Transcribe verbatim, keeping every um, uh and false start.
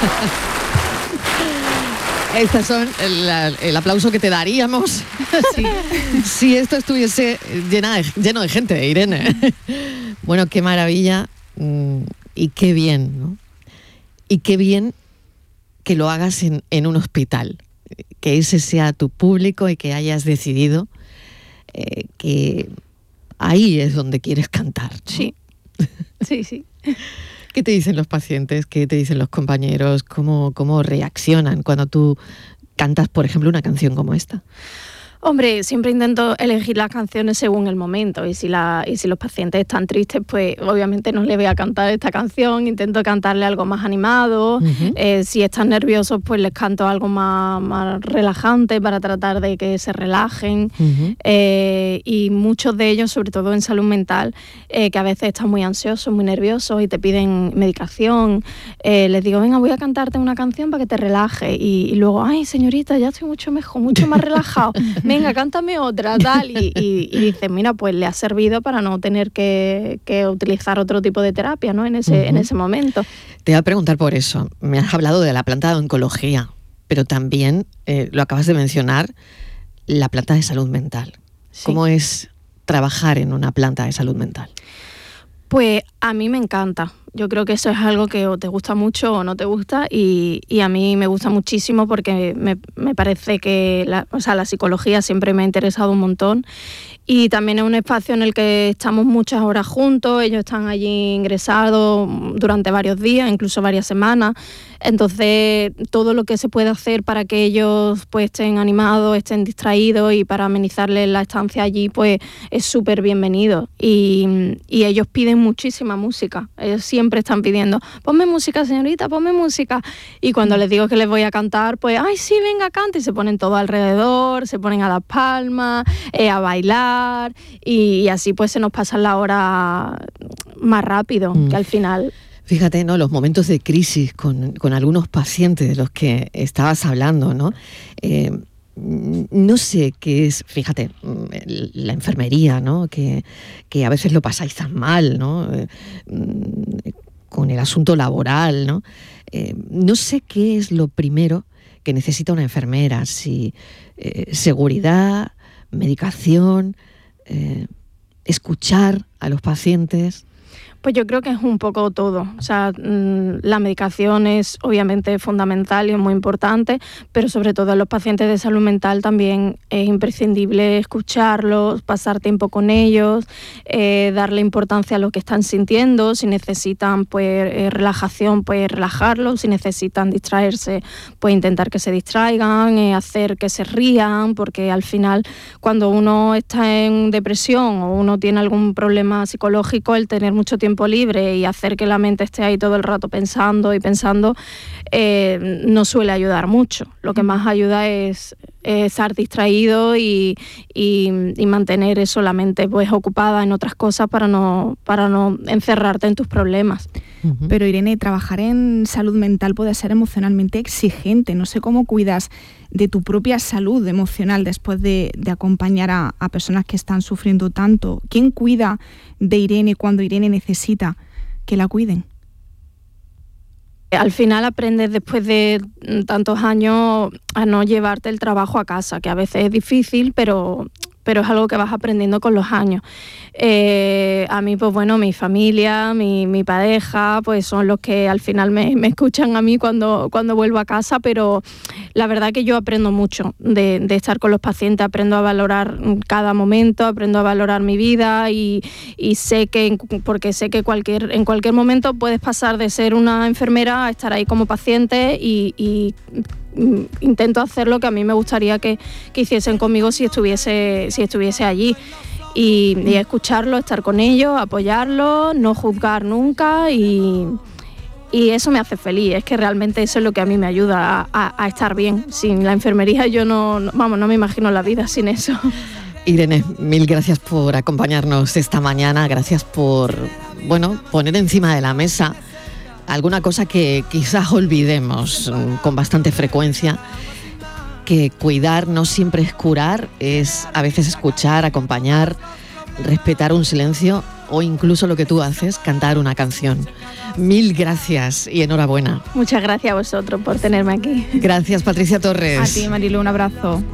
Estas son el, el aplauso que te daríamos sí. si esto estuviese llena de, lleno de gente, Irene. Bueno, qué maravilla y qué bien, ¿no? Y qué bien que lo hagas en, en un hospital, que ese sea tu público y que hayas decidido eh, que ahí es donde quieres cantar, ¿no? Sí, sí, sí. ¿Qué te dicen los pacientes? ¿Qué te dicen los compañeros? ¿Cómo, cómo reaccionan cuando tú cantas, por ejemplo, una canción como esta? Hombre, siempre intento elegir las canciones según el momento y si, la, y si los pacientes están tristes, pues obviamente no les voy a cantar esta canción, intento cantarle algo más animado, uh-huh. eh, si están nerviosos pues les canto algo más, más relajante para tratar de que se relajen uh-huh. eh, y muchos de ellos, sobre todo en salud mental, eh, que a veces están muy ansiosos, muy nerviosos y te piden medicación, eh, les digo, venga, voy a cantarte una canción para que te relajes y, y luego, ay señorita, ya estoy mucho mejor, mucho más relajado. Venga, cántame otra, tal, y, y, y dices, mira, pues le ha servido para no tener que, que utilizar otro tipo de terapia, ¿no? En ese, uh-huh. en ese momento. Te voy a preguntar por eso. Me has hablado de la planta de oncología, pero también, eh, lo acabas de mencionar, la planta de salud mental. Sí. ¿Cómo es trabajar en una planta de salud mental? Pues a mí me encanta. Yo creo que eso es algo que o te gusta mucho o no te gusta y, y a mí me gusta muchísimo porque me, me parece que la, o sea, la psicología siempre me ha interesado un montón y también es un espacio en el que estamos muchas horas juntos, ellos están allí ingresados durante varios días, incluso varias semanas, entonces todo lo que se puede hacer para que ellos pues estén animados, estén distraídos y para amenizarles la estancia allí pues es súper bienvenido y, y ellos piden muchísima música, ellos siempre están pidiendo, ponme música señorita, ponme música y cuando les digo que les voy a cantar pues, ay sí, venga, canta y se ponen todo alrededor, se ponen a las palmas, eh, a bailar y, y así pues se nos pasa la hora más rápido, mm. que al final... Fíjate, ¿no? Los momentos de crisis con, con algunos pacientes de los que estabas hablando, ¿no? Eh, no sé qué es, fíjate, la enfermería, ¿no? Que, que a veces lo pasáis tan mal, ¿no? Eh, con el asunto laboral, ¿no? Eh, no sé qué es lo primero que necesita una enfermera, si eh, seguridad, medicación, eh, escuchar a los pacientes. Pues yo creo que es un poco todo. O sea, la medicación es obviamente fundamental y es muy importante, pero sobre todo en los pacientes de salud mental también es imprescindible escucharlos, pasar tiempo con ellos, eh, darle importancia a lo que están sintiendo. Si necesitan pues eh, relajación, pues relajarlos. Si necesitan distraerse, pues intentar que se distraigan, eh, hacer que se rían, porque al final cuando uno está en depresión o uno tiene algún problema psicológico, el tener mucho tiempo libre y hacer que la mente esté ahí todo el rato pensando y pensando eh, no suele ayudar mucho. Lo que más ayuda es, es estar distraído y, y, y mantener eso, la mente pues ocupada en otras cosas para no, para no encerrarte en tus problemas. Uh-huh. Pero Irene, trabajar en salud mental puede ser emocionalmente exigente. No sé cómo cuidas de tu propia salud emocional después de, de acompañar a, a personas que están sufriendo tanto. ¿Quién cuida de Irene cuando Irene necesita que la cuiden? Al final aprendes después de tantos años a no llevarte el trabajo a casa, que a veces es difícil, pero... pero es algo que vas aprendiendo con los años. Eh, a mí, pues bueno, mi familia, mi, mi pareja, pues son los que al final me, me escuchan a mí cuando, cuando vuelvo a casa, pero la verdad que yo aprendo mucho de, de estar con los pacientes, aprendo a valorar cada momento, aprendo a valorar mi vida y, y sé que, porque sé que cualquier, en cualquier momento puedes pasar de ser una enfermera a estar ahí como paciente y, y intento hacer lo que a mí me gustaría que, que hiciesen conmigo si estuviese, si estuviese allí y, y escucharlo, estar con ellos, apoyarlos, no juzgar nunca y, y eso me hace feliz. Es que realmente eso es lo que a mí me ayuda a, a, a estar bien. Sin la enfermería yo no, no, vamos, no me imagino la vida sin eso. Irene, mil gracias por acompañarnos esta mañana, gracias por, bueno, poner encima de la mesa alguna cosa que quizás olvidemos con bastante frecuencia, que cuidar no siempre es curar, es a veces escuchar, acompañar, respetar un silencio o incluso lo que tú haces, cantar una canción. Mil gracias y enhorabuena. Muchas gracias a vosotros por tenerme aquí. Gracias, Patricia Torres. A ti, Marilu, un abrazo.